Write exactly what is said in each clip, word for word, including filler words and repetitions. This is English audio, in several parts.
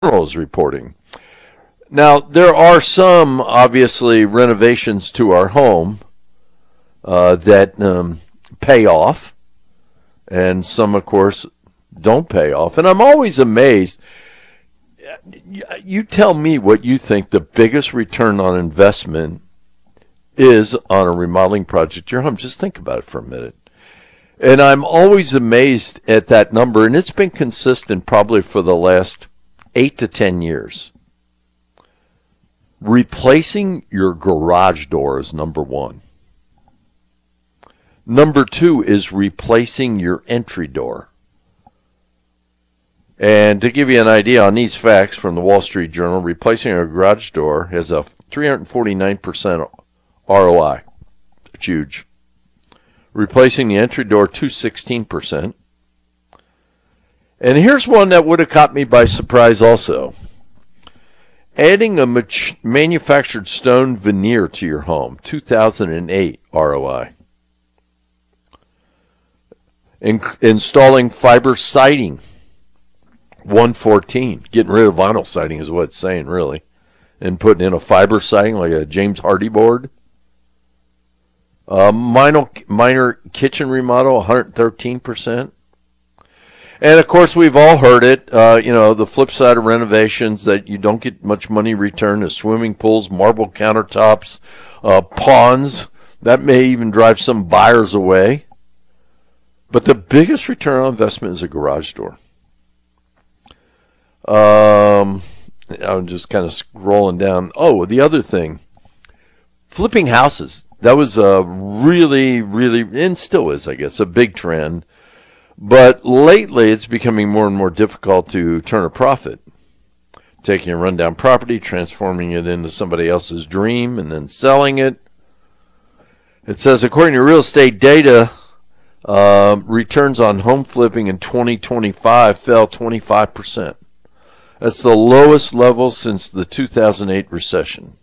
Journal is reporting. Now, there are some, obviously, renovations to our home uh, that um, pay off, and some, of course, don't pay off. And I'm always amazed. You tell me what you think the biggest return on investment is on a remodeling project at your home. Just think about it for a minute. And I'm always amazed at that number, and it's been consistent probably for the last eight to ten years. Replacing your garage door is number one. Number two is replacing your entry door. And to give you an idea on these facts from the Wall Street Journal, replacing a garage door has a three hundred forty-nine percent R O I. It's huge. Replacing the entry door, two hundred sixteen percent. And here's one that would have caught me by surprise also. Adding a mat- manufactured stone veneer to your home, two thousand eight R O I. In- installing fiber siding, one fourteen. Getting rid of vinyl siding is what it's saying, really. And putting in a fiber siding like a James Hardie board. Uh, minor, minor kitchen remodel, one hundred thirteen percent. And, of course, we've all heard it. Uh, you know, the flip side of renovations that you don't get much money returned is swimming pools, marble countertops, uh, ponds. That may even drive some buyers away. But the biggest return on investment is a garage door. Um, I'm just kind of scrolling down. Oh, the other thing, flipping houses. That was a really, really, and still is, I guess, a big trend. But lately, it's becoming more and more difficult to turn a profit. Taking a rundown property, transforming it into somebody else's dream, and then selling it. It says, according to real estate data, uh, returns on home flipping in twenty twenty-five fell twenty-five percent. That's the lowest level since the two thousand eight recession.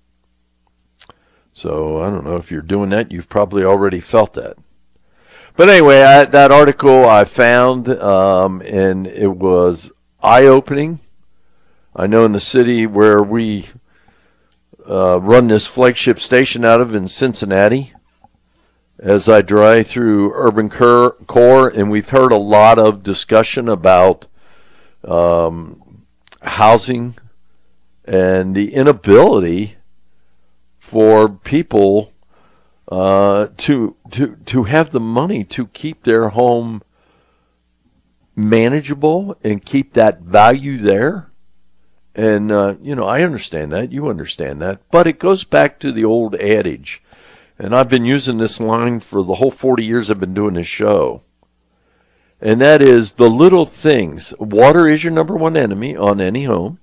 So I don't know if you're doing that. You've probably already felt that. But anyway, I, that article I found, um, and it was eye-opening. I know in the city where we uh, run this flagship station out of in Cincinnati, as I drive through urban core, and we've heard a lot of discussion about um, housing and the inability for people uh, to to to have the money to keep their home manageable and keep that value there. And uh, you know, I understand that, you understand that, but it goes back to the old adage, and I've been using this line for the whole forty years I've been doing this show. And that is the little things. Water is your number one enemy on any home.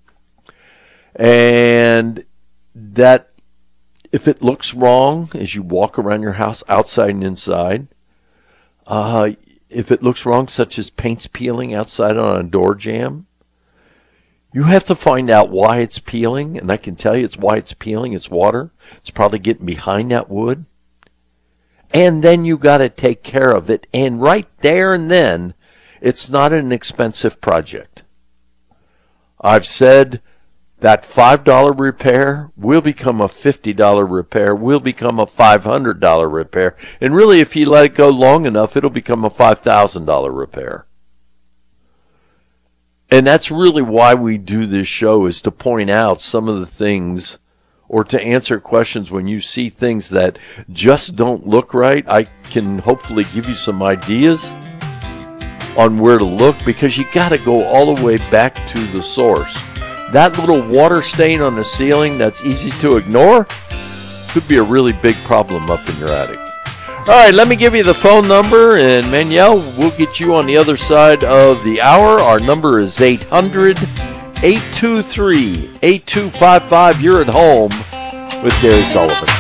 And that if it looks wrong as you walk around your house, outside and inside, uh, if it looks wrong, such as paint's peeling outside on a door jamb, you have to find out why it's peeling. And I can tell you it's why it's peeling. It's water. It's probably getting behind that wood. And then you got to take care of it. And right there and then, it's not an expensive project. I've said that five dollar repair will become a fifty dollar repair, will become a five hundred dollar repair. And really, if you let it go long enough, it'll become a five thousand dollar repair. And that's really why we do this show, is to point out some of the things, or to answer questions when you see things that just don't look right. I can hopefully give you some ideas on where to look, because you got to go all the way back to the source. That little water stain on the ceiling that's easy to ignore could be a really big problem up in your attic. All right, let me give you the phone number, and Manuel, we'll get you on the other side of the hour. Our number is eight hundred, eight two three, eight two five five. You're at home with Gary Sullivan.